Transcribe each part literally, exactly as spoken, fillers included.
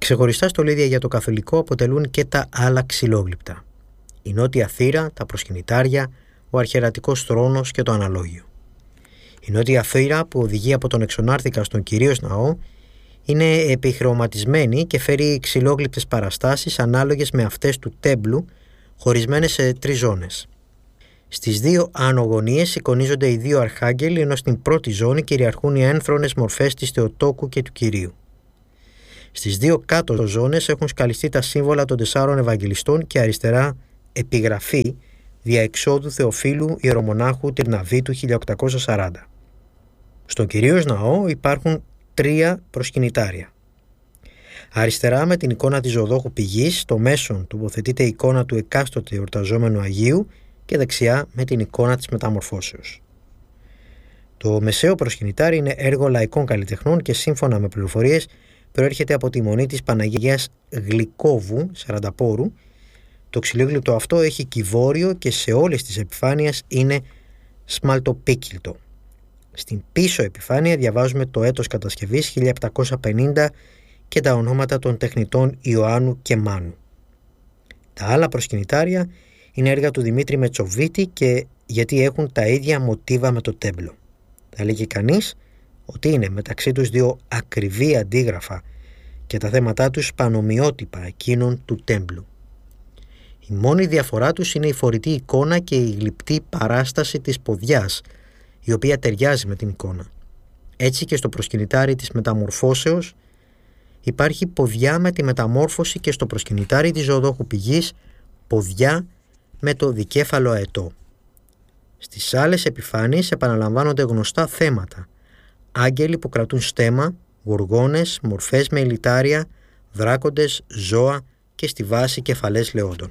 Ξεχωριστά στολίδια για το καθολικό αποτελούν και τα άλλα ξυλόγλυπτα. Η νότια θύρα, τα προσκυνητάρια, ο αρχιερατικός θρόνος και το αναλόγιο. Η νότια θύρα, που οδηγεί από τον εξονάρθηκα στον κυρίως ναό, είναι επιχρωματισμένη και φέρει ξυλόγλυπτες παραστάσεις ανάλογες με αυτές του τέμπλου, χωρισμένες σε τρεις ζώνες. Στις δύο άνω γωνίες εικονίζονται οι δύο αρχάγγελοι, ενώ στην πρώτη ζώνη κυριαρχούν οι ένθρονες μορφές της Θεοτόκου και του Κυρίου. Στις δύο κάτω ζώνες έχουν σκαλιστεί τα σύμβολα των τεσσάρων Ευαγγελιστών και αριστερά επιγραφή διαεξόδου Θεοφύλου Ιερομονάχου Τυρναβίτου χίλια οκτακόσια σαράντα. Στον κυρίως ναό υπάρχουν τρία προσκυνητάρια. Αριστερά, με την εικόνα της Ζωοδόχου Πηγής, στο μέσον τοποθετείται η εικόνα του εκάστοτε εορταζόμενου Αγίου και δεξιά με την εικόνα της Μεταμορφώσεως. Το μεσαίο προσκυνητάρι είναι έργο λαϊκών καλλιτεχνών και σύμφωνα με πληροφορίες προέρχεται από τη μονή της Παναγίας Γλυκόβου, Σαρανταπόρου. Το ξυλόγλυπτο αυτό έχει κυβόριο και σε όλες τις επιφάνειες είναι σμαλτοπίκυλτο. Στην πίσω επιφάνεια διαβάζουμε το έτος κατασκευής χίλια επτακόσια πενήντα και τα ονόματα των τεχνητών Ιωάννου και Μάνου. Τα άλλα προσκυνητάρια είναι έργα του Δημήτρη Μετσοβίτη και γιατί έχουν τα ίδια μοτίβα με το τέμπλο. Θα λέγει κανείς ότι είναι μεταξύ τους δύο ακριβή αντίγραφα και τα θέματά τους πανομοιότυπα εκείνων του τέμπλου. Η μόνη διαφορά τους είναι η φορητή εικόνα και η γλυπτή παράσταση της ποδιάς, η οποία ταιριάζει με την εικόνα. Έτσι και στο προσκυνητάρι της Μεταμορφώσεως υπάρχει ποδιά με τη μεταμόρφωση και στο προσκυνητάρι της Ζωοδόχου Πηγής ποδιά με το δικέφαλο αετό. Στις άλλες επιφάνειες επαναλαμβάνονται γνωστά θέματα. Άγγελοι που κρατούν στέμμα, γοργόνες, μορφές με ηλιτάρια, δράκοντες, ζώα και στη βάση κεφαλές λεόντων.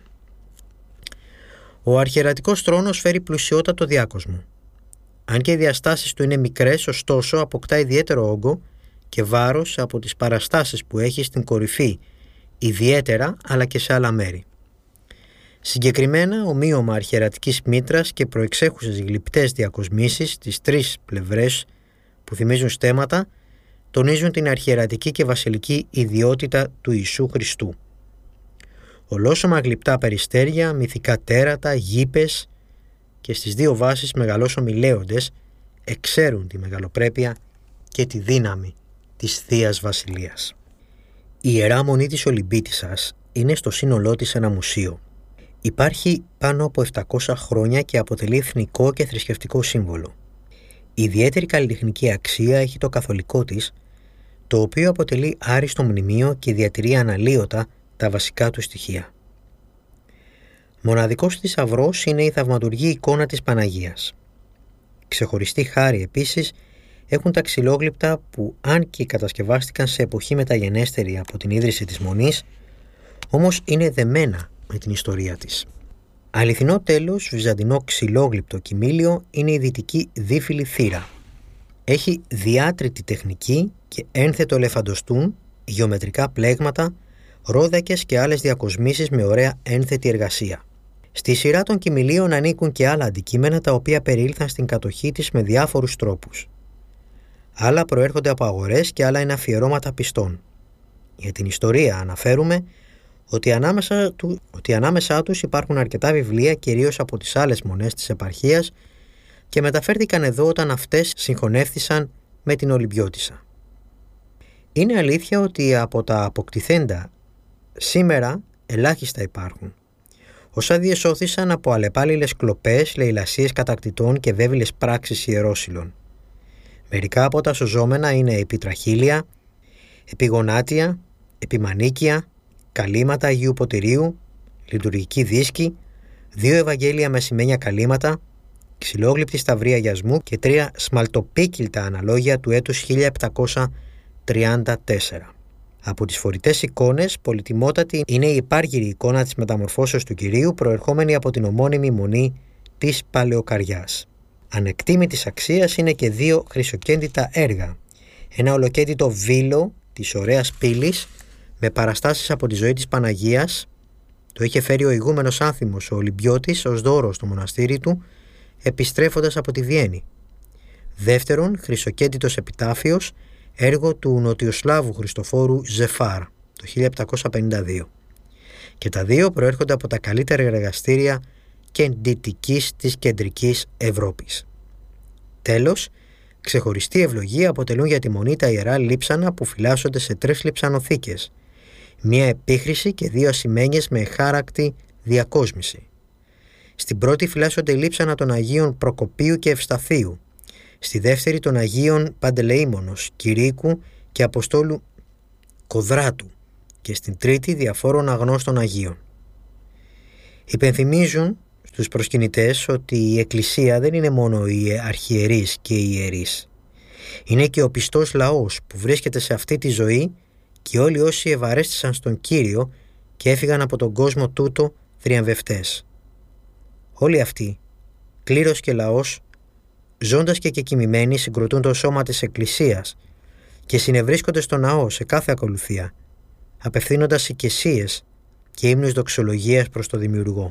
Ο αρχιερατικός θρόνος φέρει πλουσιότατο διάκοσμο. Αν και οι διαστάσεις του είναι μικρές, ωστόσο αποκτά ιδιαίτερο όγκο και βάρος από τις παραστάσεις που έχει στην κορυφή, ιδιαίτερα αλλά και σε άλλα μέρη. Συγκεκριμένα, ομοίωμα αρχιερατικής μήτρας και προεξέχουσες γλυπτές διακοσμήσεις στις τρεις πλευρές που θυμίζουν στέμματα, τονίζουν την αρχιερατική και βασιλική ιδιότητα του Ιησού Χριστού. Ολόσωμα γλυπτά περιστέρια, μυθικά τέρατα, γήπες και στις δύο βάσεις μεγαλόσωμοι λέοντες εξαίρουν τη μεγαλοπρέπεια και τη δύναμη της Θείας Βασιλείας. Η Ιερά Μονή της Ολυμπίτισσας είναι στο σύνολό της ένα μουσείο. Υπάρχει πάνω από επτακόσια χρόνια και αποτελεί εθνικό και θρησκευτικό σύμβολο. Η ιδιαίτερη καλλιτεχνική αξία έχει το καθολικό της, το οποίο αποτελεί άριστο μνημείο και διατηρεί αναλύωτα τα βασικά του στοιχεία. Μοναδικός θησαυρός είναι η θαυματουργή εικόνα της Παναγίας. Ξεχωριστή χάρη επίσης έχουν τα ξυλόγλυπτα που, αν και κατασκευάστηκαν σε εποχή μεταγενέστερη από την ίδρυση της Μονής, όμως είναι δεμένα με την ιστορία της. Αληθινό τέλος βυζαντινό ξυλόγλυπτο κοιμήλιο είναι η δυτική δίφυλη θύρα. Έχει διάτρητη τεχνική και ένθετο ελεφαντοστούν, γεωμετρικά πλέγματα, ρόδακες και άλλες διακοσμήσεις με ωραία ένθετη εργασία. Στη σειρά των κοιμηλίων ανήκουν και άλλα αντικείμενα τα οποία περιήλθαν στην κατοχή της με διάφορους τρόπους. Άλλα προέρχονται από αγορές και άλλα είναι αφιερώματα πιστών. Για την ιστορία αναφέρουμε ότι ανάμεσα, του, ότι ανάμεσά τους υπάρχουν αρκετά βιβλία, κυρίως από τις άλλες μονές της επαρχίας, και μεταφέρθηκαν εδώ όταν αυτές συγχωνεύθησαν με την Ολυμπιώτισσα. Είναι αλήθεια ότι από τα αποκτηθέντα σήμερα ελάχιστα υπάρχουν. Όσα διεσώθησαν από αλλεπάλληλες κλοπές, λαιλασίες κατακτητών και βέβηλες πράξεις ιερόσυλων. Μερικά από τα σωζόμενα είναι επιτραχύλια, επιγονάτια, επιμανίκια, καλύματα Αγίου Ποτηρίου, λειτουργική δίσκη, δύο Ευαγγέλια με σημαίνια καλύματα, ξυλόγλυπτη σταυρή αγιασμού και τρία σμαλτοπίκυλτα αναλόγια του έτους χίλια επτακόσια τριάντα τέσσερα. Από τις φορητές εικόνες, πολυτιμότατη είναι η υπάργυρη εικόνα της Μεταμορφώσεως του Κυρίου, προερχόμενη από την ομώνυμη μονή της Παλαιοκαριάς. Ανεκτήμητης αξίας είναι και δύο χρυσοκέντητα έργα. Ένα ολοκέντητο βήλο της ωραίας πύλης με παραστάσεις από τη ζωή της Παναγίας. Το είχε φέρει ο ηγούμενος Άνθιμος ο Ολυμπιώτης ως δώρο στο μοναστήρι του, επιστρέφοντας από τη Βιέννη. Δεύτερον, χρυσοκέντητος επιτάφιος, έργο του Νοτιοσλάβου Χριστοφόρου Ζεφάρ, το το χίλια επτακόσια πενήντα δύο. Και τα δύο προέρχονται από τα καλύτερα εργαστήρια κεντητικής της κεντρικής Ευρώπης. Τέλος, ξεχωριστή ευλογία αποτελούν για τη Μονή τα ιερά λείψανα που φυλάσσονται σε τρεις λειψανοθήκες, μία επίχρηση και δύο ασημένιες με εχάρακτη διακόσμηση. Στην πρώτη φυλάσσονται οι λείψανα των Αγίων Προκοπίου και Ευσταθίου, στη δεύτερη των Αγίων Παντελεήμονος, Κηρύκου και Αποστόλου Κοδράτου και στην τρίτη διαφόρων αγνώστων Αγίων. Υπενθυμίζουν στους προσκυνητές ότι η Εκκλησία δεν είναι μόνο οι αρχιερείς και οι ιερείς. Είναι και ο πιστός λαός που βρίσκεται σε αυτή τη ζωή και όλοι όσοι ευαρέστησαν στον Κύριο και έφυγαν από τον κόσμο τούτο θριαμβευτές. Όλοι αυτοί, κλήρος και λαός, ζώντας και κεκοιμημένοι, συγκροτούν το σώμα της Εκκλησίας και συνευρίσκονται στο ναό σε κάθε ακολουθία, απευθύνοντας οικεσίες και ύμνους δοξολογίας προς το Δημιουργό.